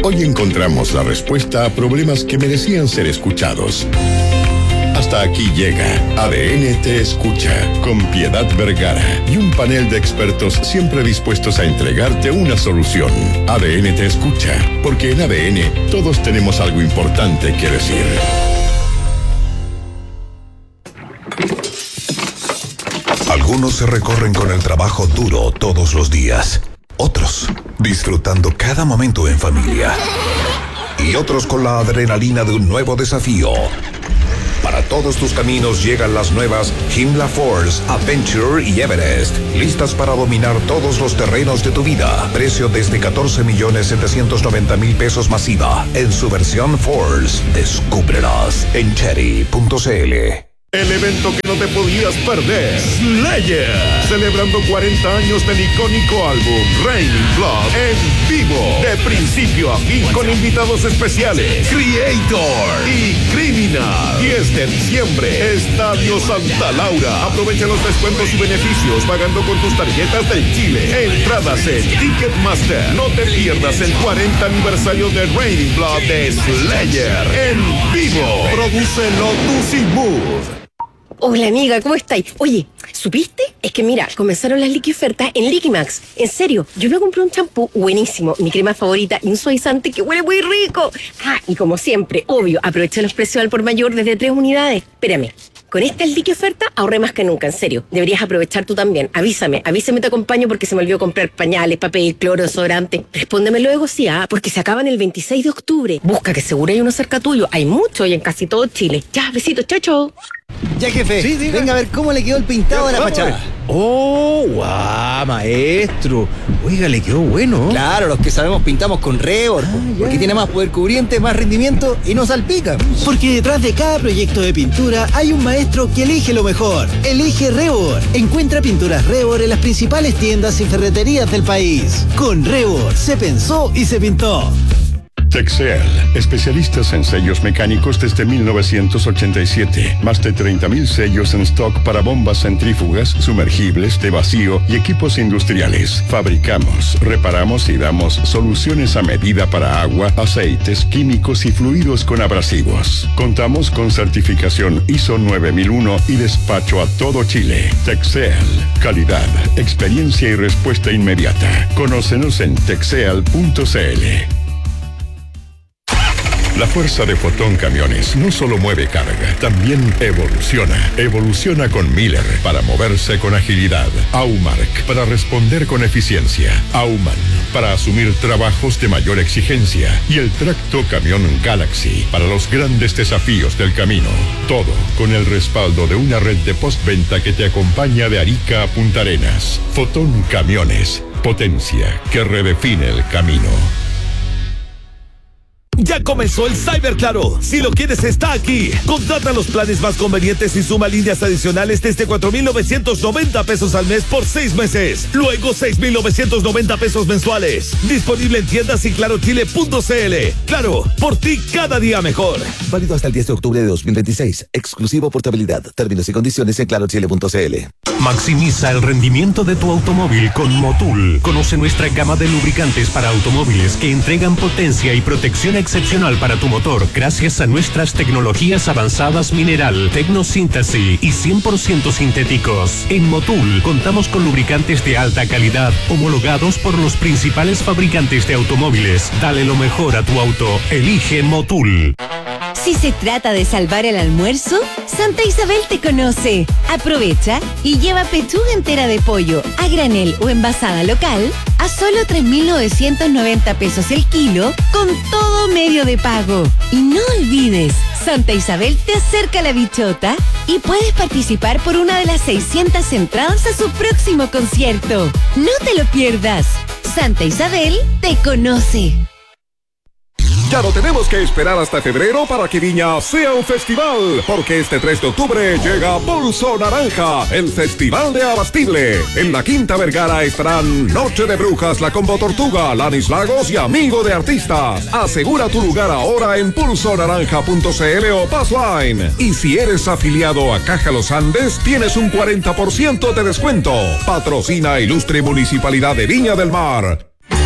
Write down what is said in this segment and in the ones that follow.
Hoy encontramos la respuesta a problemas que merecían ser escuchados. Hasta aquí llega ADN Te Escucha, con Piedad Vergara y un panel de expertos siempre dispuestos a entregarte una solución. ADN Te Escucha, porque en ADN todos tenemos algo importante que decir. Algunos se recorren con el trabajo duro todos los días. Otros, disfrutando cada momento en familia. Y otros con la adrenalina de un nuevo desafío. Para todos tus caminos llegan las nuevas Himla Force, Adventure y Everest. Listas para dominar todos los terrenos de tu vida. Precio desde 14.790.000 pesos masiva. En su versión Force. Descúbrelas en cherry.cl. El evento que no te podías perder, Slayer, celebrando 40 años del icónico álbum Raining Blood en vivo, de principio a fin, con invitados especiales, Creator y Criminal. 10 de diciembre, Estadio Santa Laura. Aprovecha los descuentos y beneficios pagando con tus tarjetas del Chile. Entradas en Ticketmaster. No te pierdas el 40 aniversario de Raining Blood de Slayer en vivo. Produce Lotus y Mood. Hola amiga, ¿cómo estáis? Oye, ¿supiste? Es que mira, comenzaron las Liqui ofertas en Liquimax. En serio, yo me compré un champú buenísimo, mi crema favorita y un suavizante que huele muy rico. Ah, y como siempre, obvio, aproveché los precios al por mayor desde 3 unidades. Espérame, con esta Liqui oferta ahorré más que nunca, en serio. Deberías aprovechar tú también. Avísame te acompaño porque se me olvidó comprar pañales, papel, cloro, desodorante. Respóndeme luego sí, porque se acaban el 26 de octubre. Busca que seguro hay uno cerca tuyo. Hay mucho y en casi todo Chile. Ya, besitos, chao, chao. Ya, jefe, sí, venga a ver cómo le quedó el pintado de la fachada. ¡Oh, guau, maestro! Oiga, le quedó bueno. Claro, los que sabemos pintamos con Rebor, porque tiene más poder cubriente, más rendimiento y no salpica. Porque detrás de cada proyecto de pintura hay un maestro que elige lo mejor. Elige Rebor. Encuentra pinturas Rebor en las principales tiendas y ferreterías del país. Con Rebor se pensó y se pintó. Texel, especialistas en sellos mecánicos desde 1987. Más de 30.000 sellos en stock para bombas centrífugas, sumergibles, de vacío y equipos industriales. Fabricamos, reparamos y damos soluciones a medida para agua, aceites, químicos y fluidos con abrasivos. Contamos con certificación ISO 9001 y despacho a todo Chile. Texel, calidad, experiencia y respuesta inmediata. Conócenos en texel.cl. La fuerza de Fotón Camiones no solo mueve carga, también evoluciona. Evoluciona con Miller para moverse con agilidad. Aumark para responder con eficiencia. Auman para asumir trabajos de mayor exigencia. Y el tracto camión Galaxy para los grandes desafíos del camino. Todo con el respaldo de una red de postventa que te acompaña de Arica a Punta Arenas. Fotón Camiones. Potencia que redefine el camino. Ya comenzó el Cyber Claro. Si lo quieres, está aquí. Contrata los planes más convenientes y suma líneas adicionales desde 4.990 pesos al mes por 6 meses. Luego 6.990 pesos mensuales. Disponible en tiendas y clarochile.cl. Claro, por ti cada día mejor. Válido hasta el 10 de octubre de 2026. Exclusivo portabilidad. Términos y condiciones en clarochile.cl. Maximiza el rendimiento de tu automóvil con Motul. Conoce nuestra gama de lubricantes para automóviles que entregan potencia y protección excepcional para tu motor gracias a nuestras tecnologías avanzadas mineral, tecnosíntesis y 100% sintéticos. En Motul contamos con lubricantes de alta calidad homologados por los principales fabricantes de automóviles. Dale lo mejor a tu auto. Elige Motul. Si se trata de salvar el almuerzo, Santa Isabel te conoce. Aprovecha y lleva pechuga entera de pollo a granel o envasada local a solo 3.990 pesos el kilo con todo medio de pago. Y no olvides, Santa Isabel te acerca la bichota y puedes participar por una de las 600 entradas a su próximo concierto. No te lo pierdas. Santa Isabel te conoce. Ya no tenemos que esperar hasta febrero para que Viña sea un festival, porque este 3 de octubre llega Pulso Naranja, el festival de abastible. En la Quinta Vergara estarán Noche de Brujas, La Combo Tortuga, Lanis Lagos y Amigo de Artistas. Asegura tu lugar ahora en pulsonaranja.cl o Passline. Y si eres afiliado a Caja Los Andes, tienes un 40% de descuento. Patrocina Ilustre Municipalidad de Viña del Mar.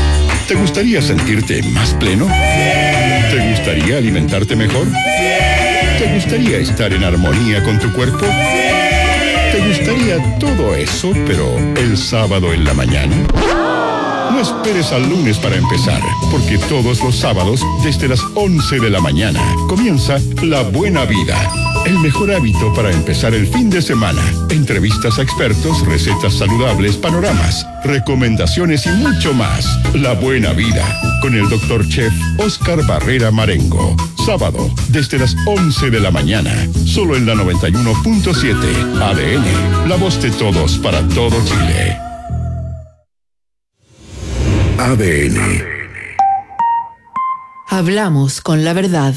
¿Te gustaría sentirte más pleno? ¿Te gustaría alimentarte mejor? ¿Te gustaría estar en armonía con tu cuerpo? ¿Te gustaría todo eso, pero el sábado en la mañana? No esperes al lunes para empezar, porque todos los sábados, desde las 11 de la mañana, comienza La Buena Vida. El mejor hábito para empezar el fin de semana. Entrevistas a expertos, recetas saludables, panoramas, recomendaciones y mucho más. La Buena Vida, con el Dr. Chef Oscar Barrera Marengo. Sábado, desde las 11 de la mañana, solo en la 91.7 ADN. La voz de todos para todo Chile. ADN. Hablamos con la verdad.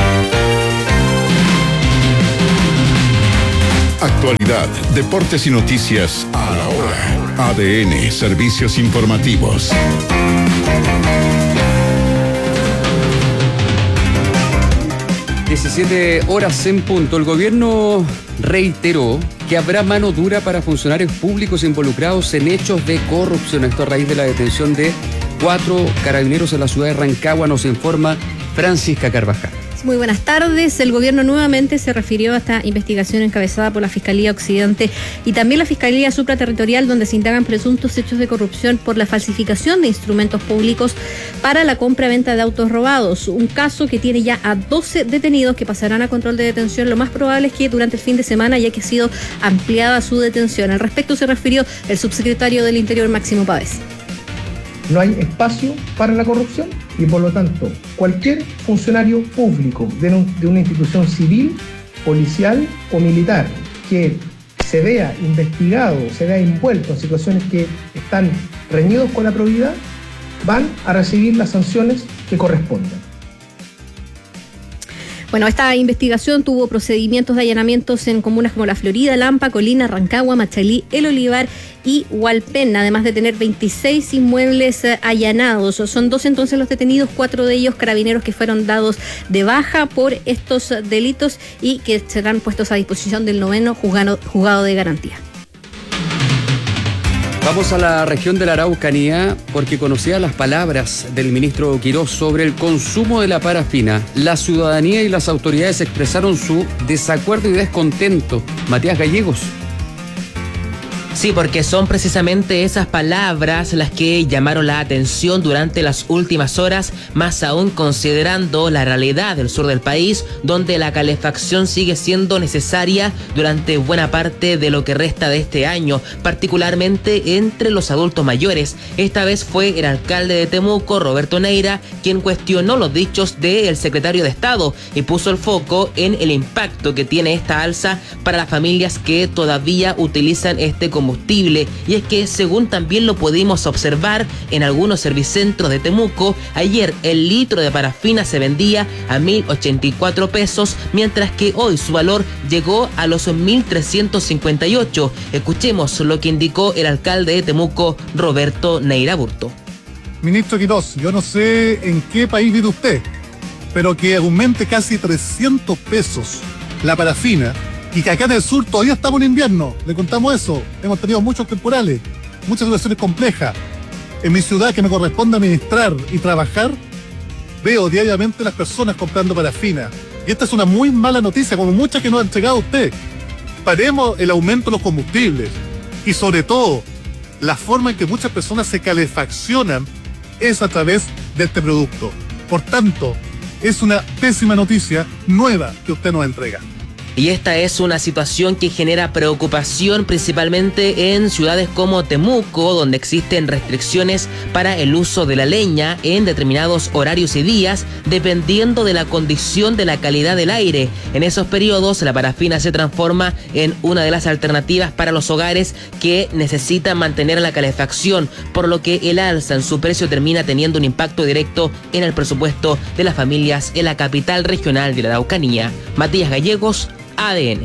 Actualidad, deportes y noticias a la hora. ADN, servicios informativos. (17:00 en punto). El gobierno reiteró que habrá mano dura para funcionarios públicos involucrados en hechos de corrupción. Esto a raíz de la detención de 4 carabineros en la ciudad de Rancagua, nos informa Francisca Carvajal. Muy buenas tardes. El gobierno nuevamente se refirió a esta investigación encabezada por la Fiscalía Occidente y también la Fiscalía Supraterritorial, donde se indagan presuntos hechos de corrupción por la falsificación de instrumentos públicos para la compra-venta de autos robados. Un caso que tiene ya a 12 detenidos que pasarán a control de detención. Lo más probable es que durante el fin de semana, ya que ha sido ampliada su detención. Al respecto se refirió el subsecretario del Interior, Máximo Pavés. No hay espacio para la corrupción y, por lo tanto, cualquier funcionario público de una institución civil, policial o militar que se vea investigado, se vea envuelto en situaciones que están reñidos con la probidad, van a recibir las sanciones que correspondan. Bueno, esta investigación tuvo procedimientos de allanamientos en comunas como La Florida, Lampa, Colina, Rancagua, Machalí, El Olivar y Hualpén, además de tener 26 inmuebles allanados. Son 12 entonces los detenidos, 4 de ellos carabineros que fueron dados de baja por estos delitos y que serán puestos a disposición del 9º juzgado de garantía. Vamos a la región de la Araucanía porque conocía las palabras del ministro Quirós sobre el consumo de la parafina. La ciudadanía y las autoridades expresaron su desacuerdo y descontento. Matías Gallegos. Sí, porque son precisamente esas palabras las que llamaron la atención durante las últimas horas, más aún considerando la realidad del sur del país, donde la calefacción sigue siendo necesaria durante buena parte de lo que resta de este año, particularmente entre los adultos mayores. Esta vez fue el alcalde de Temuco, Roberto Neira, quien cuestionó los dichos del secretario de Estado y puso el foco en el impacto que tiene esta alza para las familias que todavía utilizan este combustible. Y es que, según también lo pudimos observar en algunos servicentros de Temuco, ayer el litro de parafina se vendía a 1.084 pesos, mientras que hoy su valor llegó a los 1.358. Escuchemos lo que indicó el alcalde de Temuco, Roberto Neira Burto. Ministro Quirós, yo no sé en qué país vive usted, pero que aumente casi 300 pesos la parafina, y que acá en el sur todavía estamos en invierno, le contamos eso, hemos tenido muchos temporales, muchas situaciones complejas. En mi ciudad, que me corresponde administrar y trabajar, veo diariamente las personas comprando parafina, y esta es una muy mala noticia, como muchas que nos ha entregado usted. Paremos el aumento de los combustibles, y sobre todo, la forma en que muchas personas se calefaccionan es a través de este producto. Por tanto, es una pésima noticia nueva que usted nos entrega. Y esta es una situación que genera preocupación principalmente en ciudades como Temuco, donde existen restricciones para el uso de la leña en determinados horarios y días, dependiendo de la condición de la calidad del aire. En esos periodos, la parafina se transforma en una de las alternativas para los hogares que necesitan mantener la calefacción, por lo que el alza en su precio termina teniendo un impacto directo en el presupuesto de las familias en la capital regional de la Araucanía. Matías Gallegos, ADN.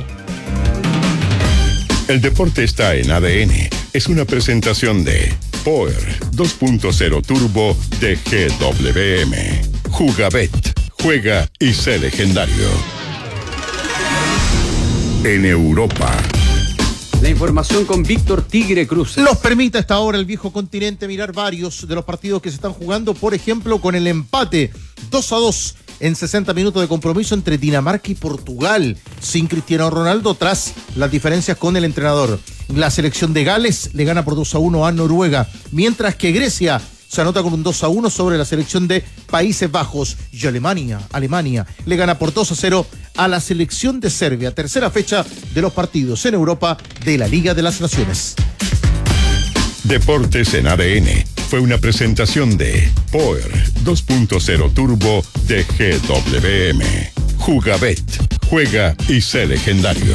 El deporte está en ADN. Es una presentación de Power 2.0 Turbo de GWM. Jugabet. Juega y sé legendario. En Europa. La información con Víctor Tigre Cruz. Nos permite hasta ahora el viejo continente mirar varios de los partidos que se están jugando, por ejemplo, con el empate 2-2 en 60 minutos de compromiso entre Dinamarca y Portugal, sin Cristiano Ronaldo, tras las diferencias con el entrenador. La selección de Gales le gana por 2-1 a Noruega, mientras que Grecia se anota con un 2-1 sobre la selección de Países Bajos. Y Alemania le gana por 2-0 a la selección de Serbia. Tercera fecha de los partidos en Europa de la Liga de las Naciones. Deportes en ADN fue una presentación de Power 2.0 Turbo de GWM. Jugabet, juega y sé legendario.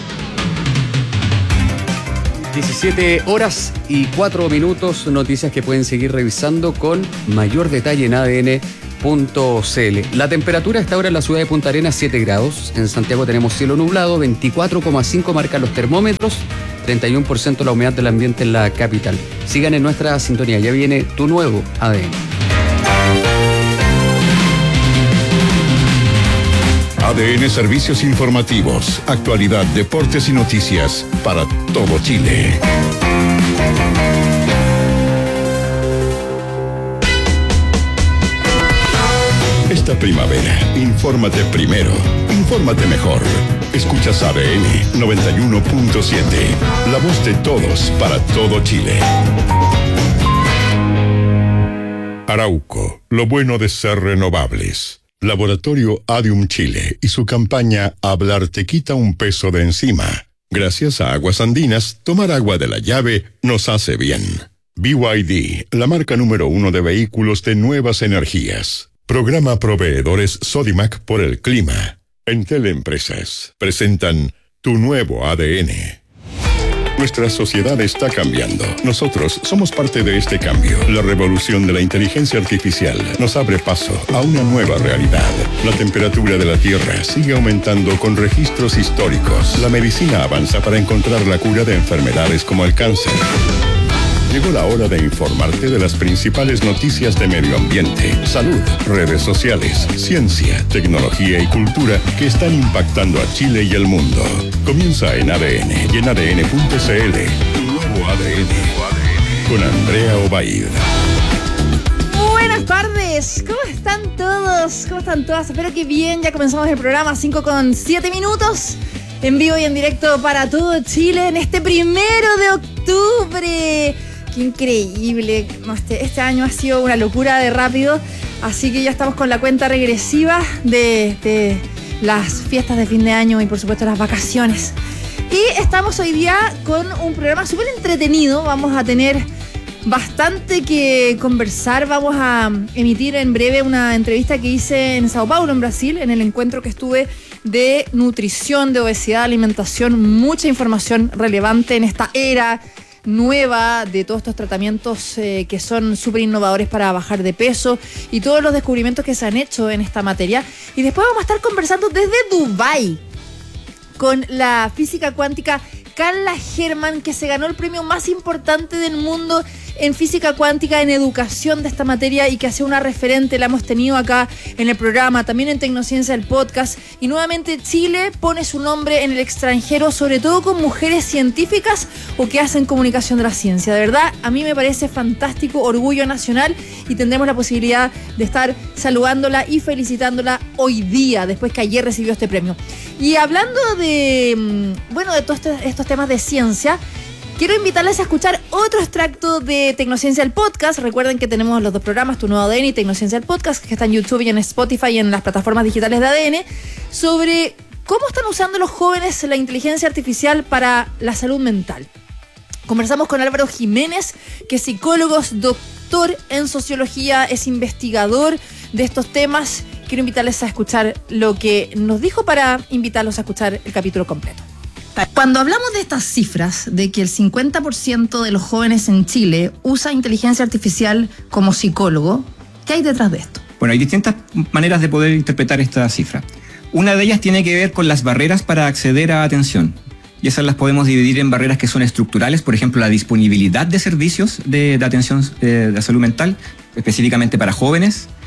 17:04, noticias que pueden seguir revisando con mayor detalle en ADN.cl. La temperatura está ahora en la ciudad de Punta Arenas 7 grados, en Santiago tenemos cielo nublado, 24,5 marcan los termómetros, 31% la humedad del ambiente en la capital. Sigan en nuestra sintonía, ya viene tu nuevo ADN. ADN Servicios Informativos, actualidad, deportes y noticias para todo Chile. Esta primavera, infórmate primero, infórmate mejor. Escuchas ADN 91.7, la voz de todos para todo Chile. Arauco, lo bueno de ser renovables. Laboratorio Adium Chile y su campaña Hablar te quita un peso de encima. Gracias a Aguas Andinas, tomar agua de la llave nos hace bien. BYD, la marca número 1 de vehículos de nuevas energías. Programa Proveedores Sodimac por el clima. Entel Empresas presentan Tu Nuevo ADN. Nuestra sociedad está cambiando. Nosotros somos parte de este cambio. La revolución de la inteligencia artificial nos abre paso a una nueva realidad. La temperatura de la Tierra sigue aumentando con registros históricos. La medicina avanza para encontrar la cura de enfermedades como el cáncer. Llegó la hora de informarte de las principales noticias de medio ambiente, salud, redes sociales, ciencia, tecnología y cultura que están impactando a Chile y el mundo. Comienza en ADN y en ADN.cl. Tu nuevo ADN. Con Andrea Obaid. Buenas tardes, ¿cómo están todos? ¿Cómo están todas? Espero que bien, ya comenzamos el programa 5:07, en vivo y en directo para todo Chile en este 1 de octubre. Qué increíble, este año ha sido una locura de rápido, así que ya estamos con la cuenta regresiva de las fiestas de fin de año y por supuesto las vacaciones. Y estamos hoy día con un programa súper entretenido, vamos a tener bastante que conversar, vamos a emitir en breve una entrevista que hice en Sao Paulo, en Brasil, en el encuentro que estuve de nutrición, de obesidad, alimentación, mucha información relevante en esta era nueva de todos estos tratamientos que son súper innovadores para bajar de peso y todos los descubrimientos que se han hecho en esta materia. Y después vamos a estar conversando desde Dubái con la física cuántica Carla Herrmann, que se ganó el premio más importante del mundo en física cuántica, en educación de esta materia, y que ha sido una referente. La hemos tenido acá en el programa, también en Tecnociencia, el podcast. Y nuevamente Chile pone su nombre en el extranjero, sobre todo con mujeres científicas o que hacen comunicación de la ciencia. De verdad, a mí me parece fantástico, orgullo nacional, y tendremos la posibilidad de estar saludándola y felicitándola hoy día, después que ayer recibió este premio. Y hablando de todos estos temas de ciencia, quiero invitarles a escuchar otro extracto de Tecnociencia, el podcast. Recuerden que tenemos los dos programas, Tu Nuevo ADN y Tecnociencia, el podcast, que está en YouTube y en Spotify y en las plataformas digitales de ADN, sobre cómo están usando los jóvenes la inteligencia artificial para la salud mental. Conversamos con Álvaro Jiménez, que es psicólogo, doctor en sociología, es investigador de estos temas. Quiero invitarles a escuchar lo que nos dijo para invitarlos a escuchar el capítulo completo. Cuando hablamos de estas cifras, de que el 50% de los jóvenes en Chile usa inteligencia artificial como psicólogo, ¿qué hay detrás de esto? Bueno, hay distintas maneras de poder interpretar esta cifra. Una de ellas tiene que ver con las barreras para acceder a atención. Y esas las podemos dividir en barreras que son estructurales, por ejemplo, la disponibilidad de servicios de atención de salud mental, específicamente para jóvenes.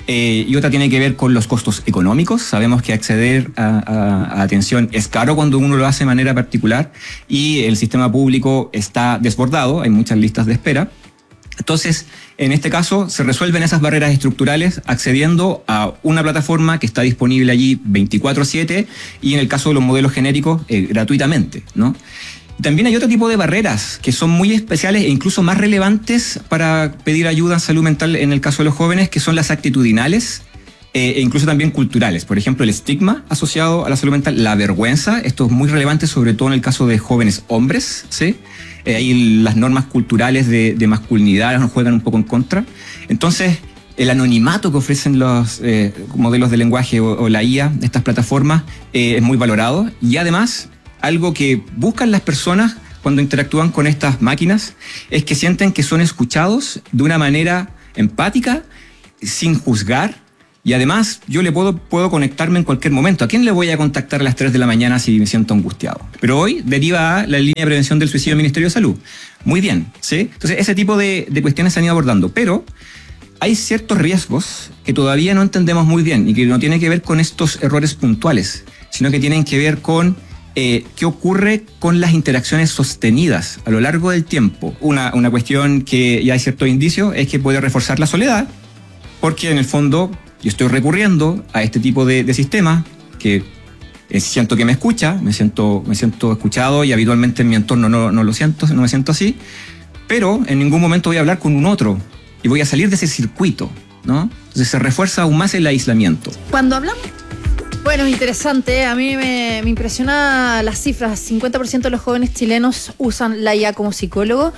y otra tiene que ver con los costos económicos. Sabemos que acceder a atención es caro cuando uno lo hace de manera particular y el sistema público está desbordado, hay muchas listas de espera. Entonces, en este caso, se resuelven esas barreras estructurales accediendo a una plataforma que está disponible allí 24/7 y en el caso de los modelos genéricos, gratuitamente, ¿no? También hay otro tipo de barreras que son muy especiales e incluso más relevantes para pedir ayuda en salud mental en el caso de los jóvenes, que son las actitudinales e incluso también culturales. Por ejemplo, el estigma asociado a la salud mental, la vergüenza, esto es muy relevante sobre todo en el caso de jóvenes hombres, ¿sí? Ahí las normas culturales de masculinidad nos juegan un poco en contra. Entonces, el anonimato que ofrecen los modelos de lenguaje o la IA, estas plataformas, es muy valorado. Y además, algo que buscan las personas cuando interactúan con estas máquinas es que sienten que son escuchados de una manera empática, sin juzgar. Y además, yo le puedo conectarme en cualquier momento. ¿A quién le voy a contactar a las 3 de la mañana si me siento angustiado? Pero hoy deriva a la línea de prevención del suicidio del Ministerio de Salud. Muy bien, ¿sí? Entonces, ese tipo de cuestiones se han ido abordando. Pero hay ciertos riesgos que todavía no entendemos muy bien y que no tienen que ver con estos errores puntuales, sino que tienen que ver con qué ocurre con las interacciones sostenidas a lo largo del tiempo. Una cuestión que ya hay ciertos indicios es que puede reforzar la soledad, porque en el fondo yo estoy recurriendo a este tipo de sistema que siento que me escucha, me siento escuchado y habitualmente en mi entorno no me siento así, pero en ningún momento voy a hablar con un otro y voy a salir de ese circuito, ¿no? Entonces se refuerza aún más el aislamiento. Cuando hablamos... Bueno, interesante. A mí me impresiona las cifras. 50% de los jóvenes chilenos usan la IA como psicólogo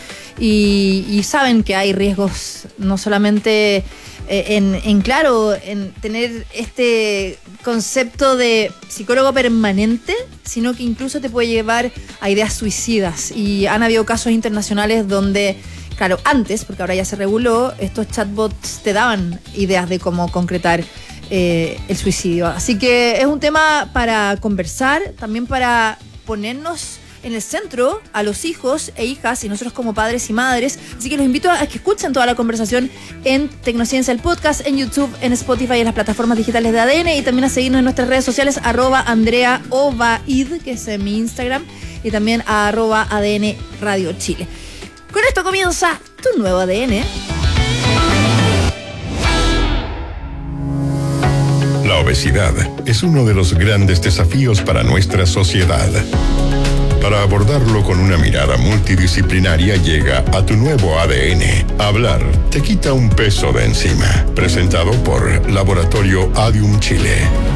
y saben que hay riesgos, no solamente en tener este concepto de psicólogo permanente, sino que incluso te puede llevar a ideas suicidas. Y han habido casos internacionales donde, claro, antes, porque ahora ya se reguló, estos chatbots te daban ideas de cómo concretar el suicidio. Así que es un tema para conversar, también para ponernos en el centro a los hijos e hijas y nosotros como padres y madres. Así que los invito a que escuchen toda la conversación en Tecnociencia, el podcast, en YouTube, en Spotify y en las plataformas digitales de ADN, y también a seguirnos en nuestras redes sociales, @AndreaOvaid, que es mi Instagram, y también a @ADN Radio Chile. Con esto comienza tu nuevo ADN. La obesidad es uno de los grandes desafíos para nuestra sociedad. Para abordarlo con una mirada multidisciplinaria llega a tu nuevo ADN. Hablar te quita un peso de encima. Presentado por Laboratorio Adium Chile.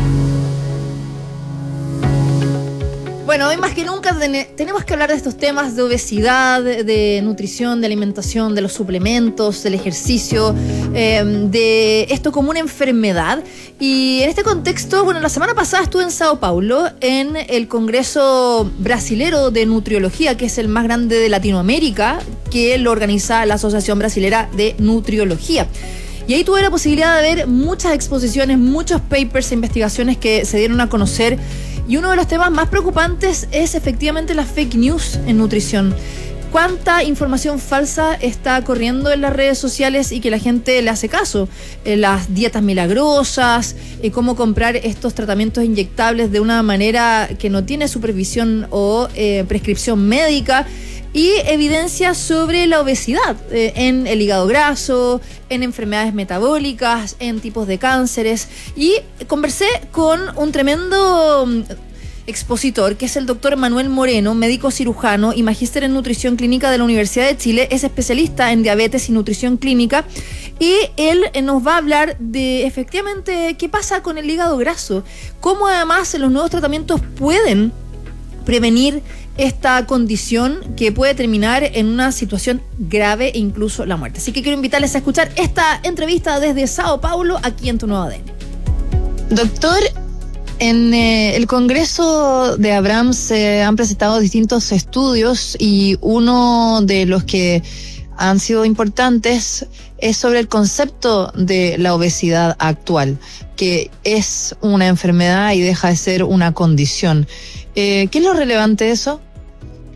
Bueno, hoy más que nunca tenemos que hablar de estos temas de obesidad, de nutrición, de alimentación, de los suplementos, del ejercicio, de esto como una enfermedad. Y en este contexto, bueno, la semana pasada estuve en Sao Paulo en el Congreso Brasilero de Nutriología, que es el más grande de Latinoamérica, que lo organiza la Asociación Brasilera de Nutriología. Y ahí tuve la posibilidad de ver muchas exposiciones, muchos papers e investigaciones que se dieron a conocer. Y uno de los temas más preocupantes es efectivamente las fake news en nutrición. ¿Cuánta información falsa está corriendo en las redes sociales y que la gente le hace caso? Las dietas milagrosas, cómo comprar estos tratamientos inyectables de una manera que no tiene supervisión o prescripción médica. Y evidencia sobre la obesidad en el hígado graso, en enfermedades metabólicas, en tipos de cánceres. Y conversé con un tremendo expositor, que es el doctor Manuel Moreno, médico cirujano y magíster en nutrición clínica de la Universidad de Chile. Es especialista en diabetes y nutrición clínica. Y él nos va a hablar de efectivamente qué pasa con el hígado graso, cómo además los nuevos tratamientos pueden prevenir esta condición que puede terminar en una situación grave e incluso la muerte. Así que quiero invitarles a escuchar esta entrevista desde Sao Paulo, aquí en Tu Nuevo ADN. Doctor, en el Congreso de Abraham se han presentado distintos estudios y uno de los que han sido importantes es sobre el concepto de la obesidad actual, que es una enfermedad y deja de ser una condición. ¿Qué es lo relevante de eso?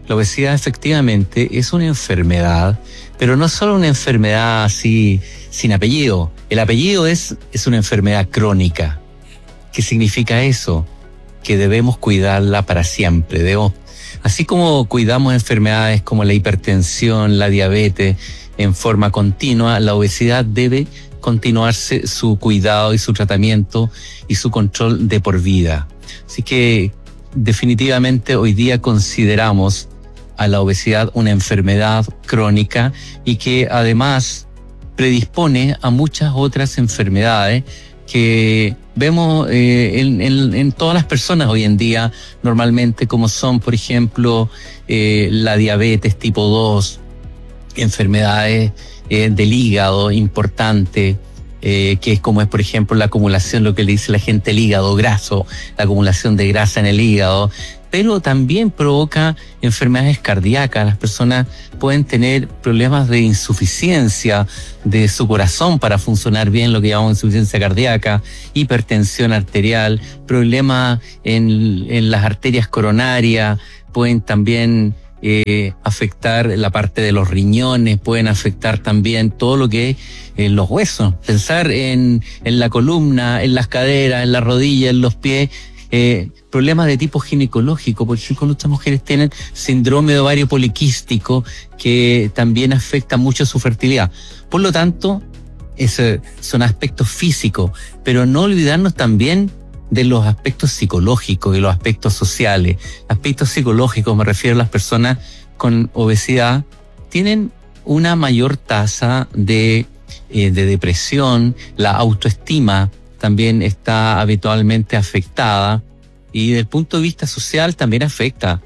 La obesidad efectivamente es una enfermedad, pero no solo una enfermedad así sin apellido. El apellido es una enfermedad crónica. ¿Qué significa eso? Que debemos cuidarla para siempre. Así como cuidamos enfermedades como la hipertensión, la diabetes en forma continua, la obesidad debe continuarse su cuidado y su tratamiento y su control de por vida. Así que definitivamente hoy día consideramos a la obesidad una enfermedad crónica y que además predispone a muchas otras enfermedades que vemos en todas las personas hoy en día normalmente, como son, por ejemplo, la diabetes tipo 2, enfermedades del hígado importante, que es como es, por ejemplo, la acumulación, lo que le dice la gente, el hígado graso, la acumulación de grasa en el hígado, pero también provoca enfermedades cardíacas. Las personas pueden tener problemas de insuficiencia de su corazón para funcionar bien, lo que llamamos insuficiencia cardíaca, hipertensión arterial, problemas en las arterias coronarias, pueden también afectar la parte de los riñones, pueden afectar también todo lo que es los huesos. Pensar en la columna, en las caderas, en las rodillas, en los pies, problemas de tipo ginecológico. Por ejemplo, muchas mujeres tienen síndrome de ovario poliquístico que también afecta mucho su fertilidad. Por lo tanto, esos son aspectos físicos, pero no olvidarnos también de los aspectos psicológicos y los aspectos sociales. Aspectos psicológicos, me refiero a las personas con obesidad, tienen una mayor tasa de depresión, la autoestima también está habitualmente afectada, y desde el punto de vista social también afecta,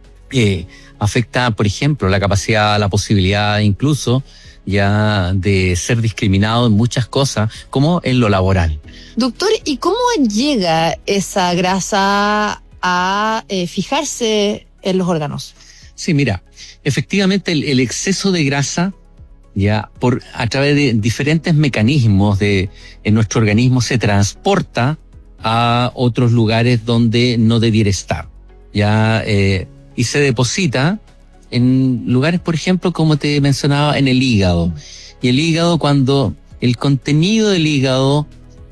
por ejemplo, la capacidad, la posibilidad incluso ya de ser discriminado en muchas cosas, como en lo laboral. Doctor, ¿y cómo llega esa grasa a fijarse en los órganos? Sí, mira, efectivamente el exceso de grasa, ya a través de diferentes mecanismos en nuestro organismo, se transporta a otros lugares donde no debiera estar, y se deposita en lugares, por ejemplo, como te mencionaba, en el hígado. Y el hígado, cuando el contenido del hígado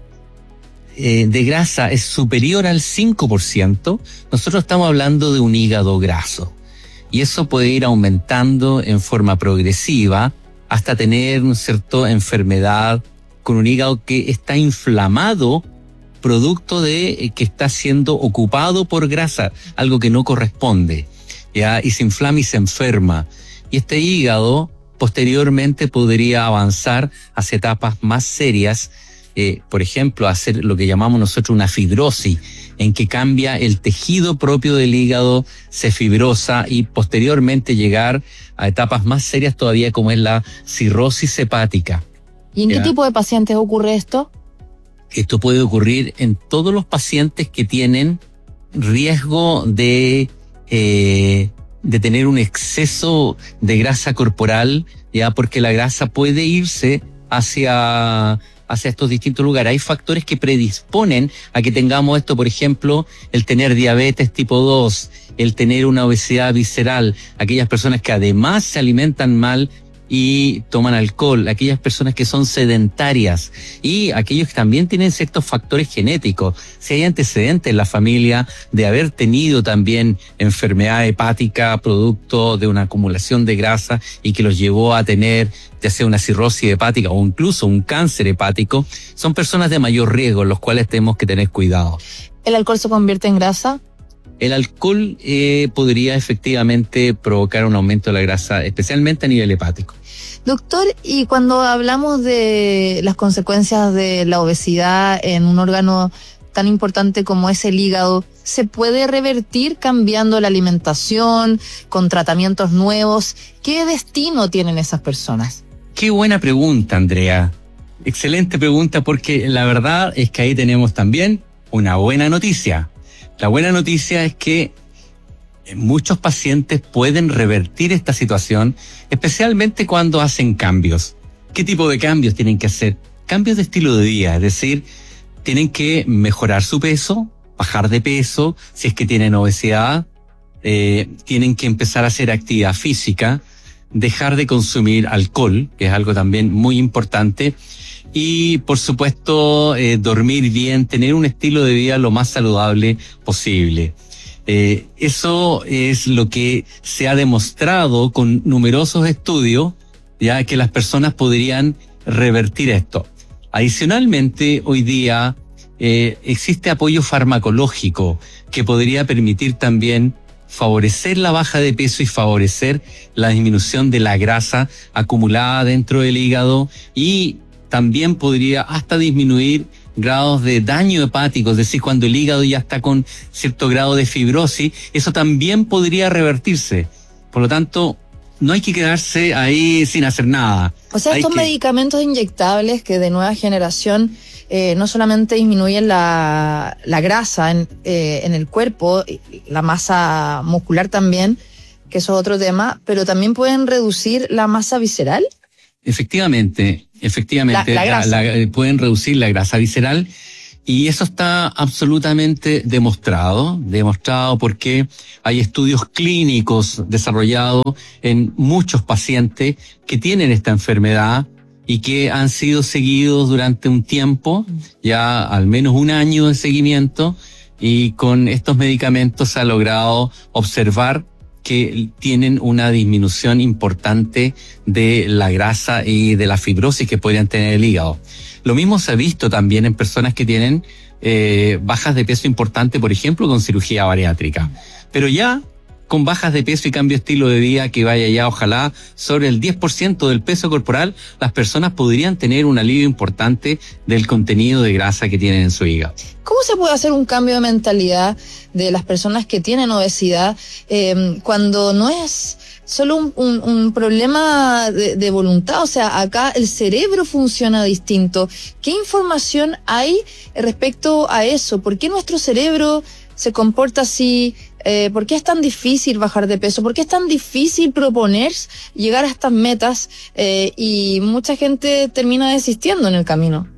de grasa es superior al 5%, nosotros estamos hablando de un hígado graso. Y eso puede ir aumentando en forma progresiva hasta tener, ¿no es cierto?, enfermedad con un hígado que está inflamado, producto de que está siendo ocupado por grasa, algo que no corresponde, y se inflama y se enferma. Y este hígado posteriormente podría avanzar hacia etapas más serias, por ejemplo, hacer lo que llamamos nosotros una fibrosis, en que cambia el tejido propio del hígado, se fibrosa, y posteriormente llegar a etapas más serias todavía, como es la cirrosis hepática. ¿Y en qué tipo de pacientes ocurre esto? Esto puede ocurrir en todos los pacientes que tienen riesgo de tener un exceso de grasa corporal, porque la grasa puede irse hacia estos distintos lugares. Hay factores que predisponen a que tengamos esto, por ejemplo, el tener diabetes tipo 2, el tener una obesidad visceral, aquellas personas que además se alimentan mal y toman alcohol, aquellas personas que son sedentarias y aquellos que también tienen ciertos factores genéticos. Si hay antecedentes en la familia de haber tenido también enfermedad hepática producto de una acumulación de grasa y que los llevó a tener ya sea una cirrosis hepática o incluso un cáncer hepático, son personas de mayor riesgo, los cuales tenemos que tener cuidado. ¿El alcohol se convierte en grasa? El alcohol podría efectivamente provocar un aumento de la grasa, especialmente a nivel hepático. Doctor, y cuando hablamos de las consecuencias de la obesidad en un órgano tan importante como es el hígado, ¿se puede revertir cambiando la alimentación, con tratamientos nuevos? ¿Qué destino tienen esas personas? Qué buena pregunta, Andrea. Excelente pregunta, porque la verdad es que ahí tenemos también una buena noticia. La buena noticia es que muchos pacientes pueden revertir esta situación, especialmente cuando hacen cambios. ¿Qué tipo de cambios tienen que hacer? Cambios de estilo de vida, es decir, tienen que mejorar su peso, bajar de peso, si es que tienen obesidad, tienen que empezar a hacer actividad física, dejar de consumir alcohol, que es algo también muy importante, y por supuesto dormir bien, tener un estilo de vida lo más saludable posible. Eso es lo que se ha demostrado con numerosos estudios, ya que las personas podrían revertir esto. Adicionalmente, hoy día existe apoyo farmacológico que podría permitir también favorecer la baja de peso y favorecer la disminución de la grasa acumulada dentro del hígado, y también podría hasta disminuir grados de daño hepático, es decir, cuando el hígado ya está con cierto grado de fibrosis, eso también podría revertirse. Por lo tanto, no hay que quedarse ahí sin hacer nada. O sea, estos medicamentos inyectables que de nueva generación no solamente disminuyen la grasa en el cuerpo, la masa muscular también, que eso es otro tema, pero también pueden reducir la masa visceral. Efectivamente, la grasa. Pueden reducir la grasa visceral, y eso está absolutamente demostrado porque hay estudios clínicos desarrollados en muchos pacientes que tienen esta enfermedad y que han sido seguidos durante un tiempo, ya al menos un año de seguimiento, y con estos medicamentos se ha logrado observar que tienen una disminución importante de la grasa y de la fibrosis que podrían tener el hígado. Lo mismo se ha visto también en personas que tienen bajas de peso importante, por ejemplo, con cirugía bariátrica. Pero ya con bajas de peso y cambio de estilo de vida que vaya ya, ojalá, sobre el 10% del peso corporal, las personas podrían tener un alivio importante del contenido de grasa que tienen en su hígado. ¿Cómo se puede hacer un cambio de mentalidad de las personas que tienen obesidad cuando no es solo un problema de voluntad? O sea, acá el cerebro funciona distinto. ¿Qué información hay respecto a eso? ¿Por qué nuestro cerebro se comporta así? ¿Por qué es tan difícil bajar de peso? ¿Por qué es tan difícil proponer llegar a estas metas y mucha gente termina desistiendo en el camino?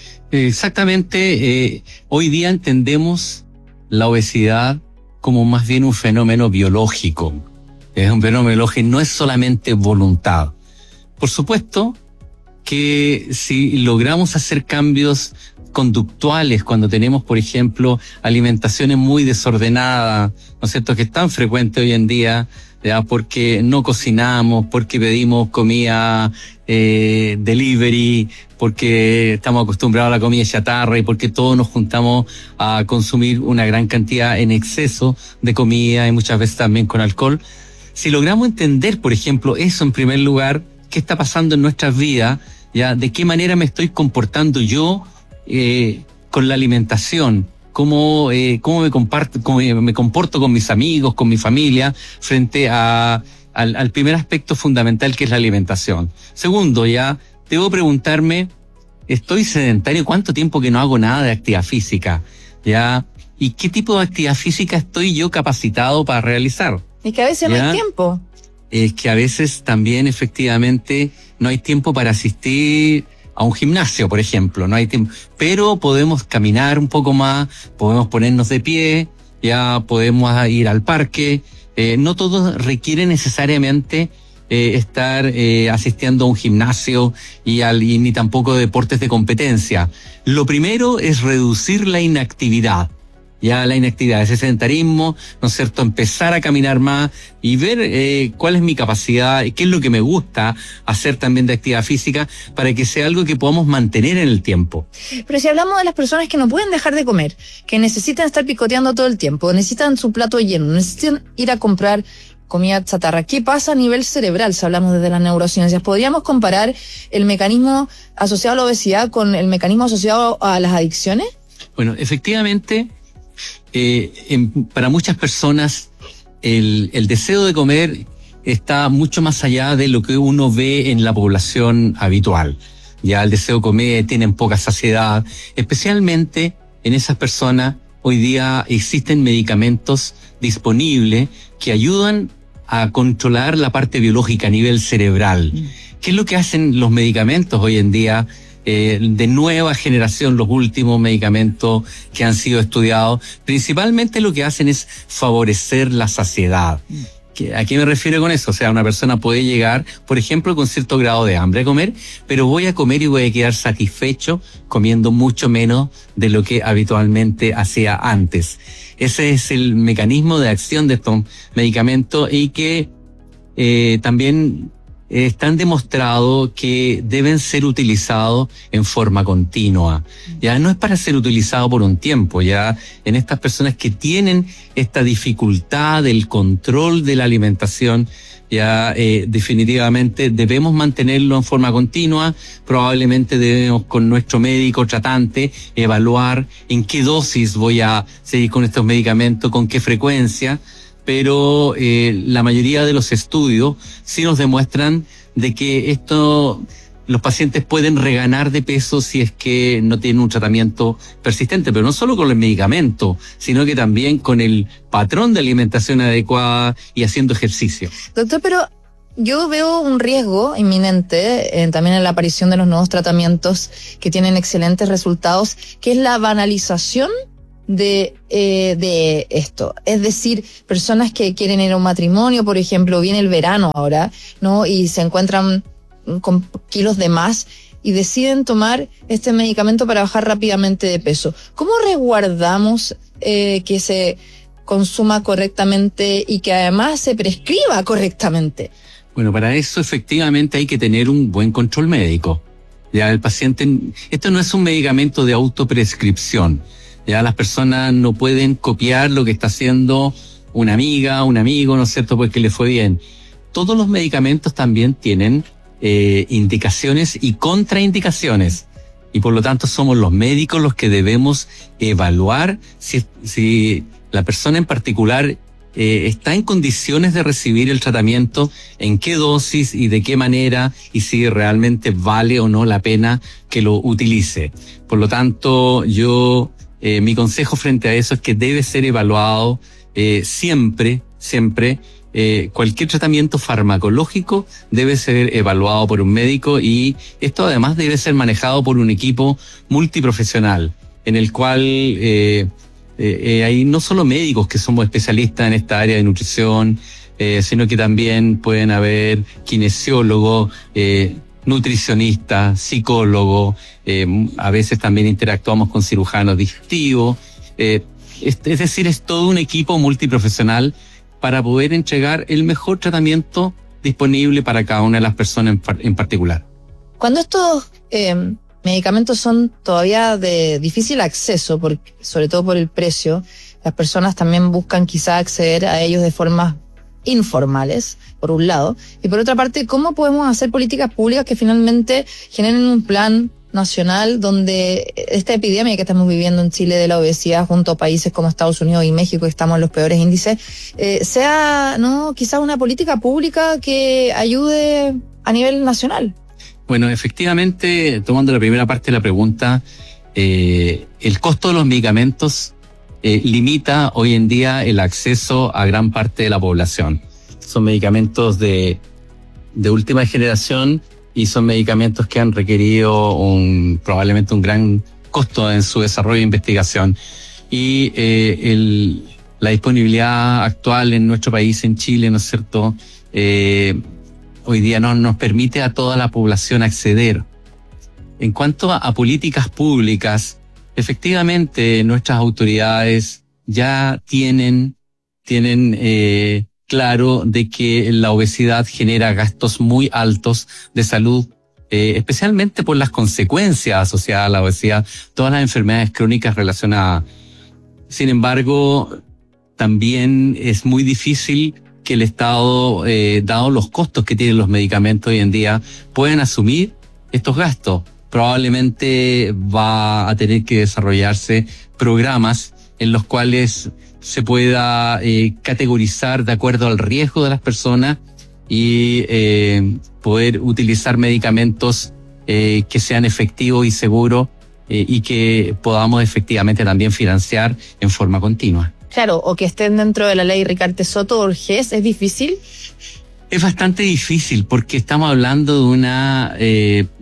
Exactamente. Hoy día entendemos la obesidad como más bien un fenómeno biológico. Es un fenómeno biológico, no es solamente voluntad. Por supuesto que si logramos hacer cambios conductuales cuando tenemos, por ejemplo, alimentaciones muy desordenadas, ¿no es cierto?, que es tan frecuente hoy en día, ¿ya?, porque no cocinamos, porque pedimos comida delivery, porque estamos acostumbrados a la comida chatarra y porque todos nos juntamos a consumir una gran cantidad en exceso de comida y muchas veces también con alcohol. Si logramos entender, por ejemplo, eso en primer lugar, qué está pasando en nuestras vidas, ya, de qué manera me estoy comportando yo con la alimentación, cómo me comporto con mis amigos, con mi familia, frente al primer aspecto fundamental que es la alimentación. Segundo, ya debo preguntarme, ¿estoy sedentario? ¿Cuánto tiempo que no hago nada de actividad física? ¿Ya? ¿Y qué tipo de actividad física estoy yo capacitado para realizar? Es que a veces ¿ya? no hay tiempo. Es que a veces también efectivamente no hay tiempo para asistir a un gimnasio, por ejemplo, no hay tiempo, pero podemos caminar un poco más, podemos ponernos de pie, ya podemos ir al parque. No todos requieren necesariamente estar asistiendo a un gimnasio y ni tampoco deportes de competencia. Lo primero es reducir la inactividad. Ya la inactividad, ese sedentarismo, ¿no es cierto?, empezar a caminar más y ver cuál es mi capacidad, qué es lo que me gusta hacer también de actividad física para que sea algo que podamos mantener en el tiempo. Pero si hablamos de las personas que no pueden dejar de comer, que necesitan estar picoteando todo el tiempo, necesitan su plato lleno, necesitan ir a comprar comida chatarra, ¿qué pasa a nivel cerebral si hablamos desde las neurociencias? ¿Podríamos comparar el mecanismo asociado a la obesidad con el mecanismo asociado a las adicciones? Bueno, efectivamente, para muchas personas el deseo de comer está mucho más allá de lo que uno ve en la población habitual. Ya el deseo de comer, tienen poca saciedad, especialmente en esas personas. Hoy día existen medicamentos disponibles que ayudan a controlar la parte biológica a nivel cerebral. ¿Qué es lo que hacen los medicamentos hoy en día? de nueva generación, los últimos medicamentos que han sido estudiados, principalmente lo que hacen es favorecer la saciedad. ¿A qué me refiero con eso? O sea, una persona puede llegar, por ejemplo, con cierto grado de hambre a comer, pero voy a comer y voy a quedar satisfecho comiendo mucho menos de lo que habitualmente hacía antes. Ese es el mecanismo de acción de estos medicamentos y que también están demostrados que deben ser utilizados en forma continua. Ya no es para ser utilizado por un tiempo, ya en estas personas que tienen esta dificultad del control de la alimentación, ya definitivamente debemos mantenerlo en forma continua. Probablemente debemos con nuestro médico tratante evaluar en qué dosis voy a seguir con estos medicamentos, con qué frecuencia. Pero la mayoría de los estudios sí nos demuestran de que los pacientes pueden reganar de peso si es que no tienen un tratamiento persistente, pero no solo con el medicamento, sino que también con el patrón de alimentación adecuada y haciendo ejercicio. Doctor, pero yo veo un riesgo inminente también en la aparición de los nuevos tratamientos que tienen excelentes resultados, que es la banalización de esto. Es decir, personas que quieren ir a un matrimonio, por ejemplo, viene el verano ahora, ¿no? Y se encuentran con kilos de más y deciden tomar este medicamento para bajar rápidamente de peso. ¿Cómo resguardamos que se consuma correctamente y que además se prescriba correctamente? Bueno, para eso efectivamente hay que tener un buen control médico. Ya el paciente, esto no es un medicamento de autoprescripción. Ya las personas no pueden copiar lo que está haciendo una amiga, un amigo, ¿no es cierto?, porque le fue bien. Todos los medicamentos también tienen indicaciones y contraindicaciones. Y por lo tanto somos los médicos los que debemos evaluar si la persona en particular está en condiciones de recibir el tratamiento, en qué dosis y de qué manera, y si realmente vale o no la pena que lo utilice. Por lo tanto, mi consejo frente a eso es que debe ser evaluado siempre. Cualquier tratamiento farmacológico debe ser evaluado por un médico, y esto además debe ser manejado por un equipo multiprofesional en el cual hay no solo médicos que somos especialistas en esta área de nutrición, sino que también pueden haber kinesiólogos, nutricionista, psicólogo, a veces también interactuamos con cirujanos digestivos, es decir, es todo un equipo multiprofesional para poder entregar el mejor tratamiento disponible para cada una de las personas en particular. Cuando estos medicamentos son todavía de difícil acceso, sobre todo por el precio, las personas también buscan quizá acceder a ellos de formas informales, por un lado, y por otra parte, ¿cómo podemos hacer políticas públicas que finalmente generen un plan nacional donde esta epidemia que estamos viviendo en Chile de la obesidad junto a países como Estados Unidos y México, que estamos en los peores índices, sea, ¿no?, quizás una política pública que ayude a nivel nacional? Bueno, efectivamente, tomando la primera parte de la pregunta, el costo de los medicamentos limita hoy en día el acceso a gran parte de la población. Son medicamentos de última generación y son medicamentos que han requerido probablemente un gran costo en su desarrollo e investigación. Y la disponibilidad actual en nuestro país, en Chile, ¿no es cierto?, hoy día no nos permite a toda la población acceder. En cuanto a políticas públicas, efectivamente nuestras autoridades ya tienen claro de que la obesidad genera gastos muy altos de salud, especialmente por las consecuencias asociadas a la obesidad, todas las enfermedades crónicas relacionadas. Sin embargo, también es muy difícil que el Estado, dado los costos que tienen los medicamentos hoy en día, puedan asumir estos gastos. Probablemente va a tener que desarrollarse programas en los cuales se pueda categorizar de acuerdo al riesgo de las personas y poder utilizar medicamentos que sean efectivos y seguros y que podamos efectivamente también financiar en forma continua. Claro, o que estén dentro de la ley Ricarte Soto Borges, ¿es difícil? Es bastante difícil porque estamos hablando de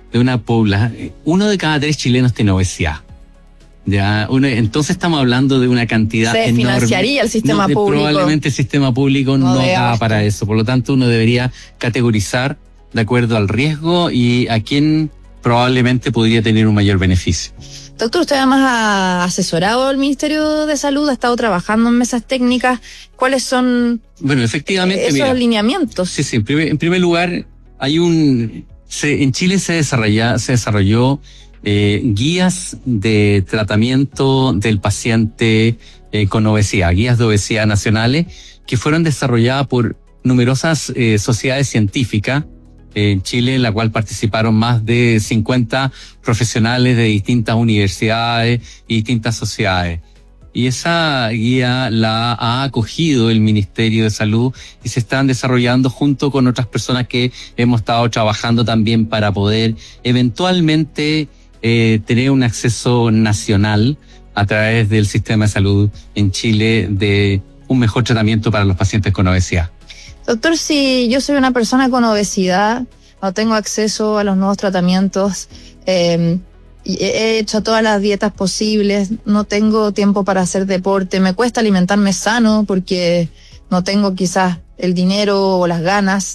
población, 1 de cada 3 chilenos tiene obesidad. Entonces estamos hablando de una cantidad se enorme. financiaría el sistema público. Probablemente el sistema público no da para eso. Por lo tanto, uno debería categorizar de acuerdo al riesgo y a quién probablemente podría tener un mayor beneficio. Doctor, usted además ha asesorado al Ministerio de Salud, ha estado trabajando en mesas técnicas. ¿Cuáles son esos alineamientos? Sí, en primer lugar, en Chile se desarrolló guías de tratamiento del paciente con obesidad, guías de obesidad nacionales que fueron desarrolladas por numerosas sociedades científicas en Chile, en la cual participaron más de 50 profesionales de distintas universidades y distintas sociedades. Y esa guía la ha acogido el Ministerio de Salud y se están desarrollando junto con otras personas que hemos estado trabajando también para poder eventualmente tener un acceso nacional a través del sistema de salud en Chile de un mejor tratamiento para los pacientes con obesidad. Doctor, si yo soy una persona con obesidad, no tengo acceso a los nuevos tratamientos, he hecho todas las dietas posibles, no tengo tiempo para hacer deporte, me cuesta alimentarme sano porque no tengo quizás el dinero o las ganas